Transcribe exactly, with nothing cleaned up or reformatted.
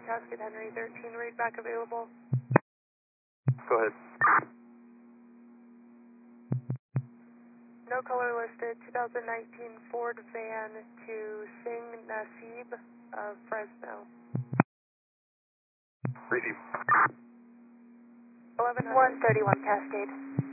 Cascade Henry thirteen, read back available. Go ahead. No color listed, two thousand nineteen Ford van to Singh Nasib of Fresno. Receive. eleven one thirty-one Cascade.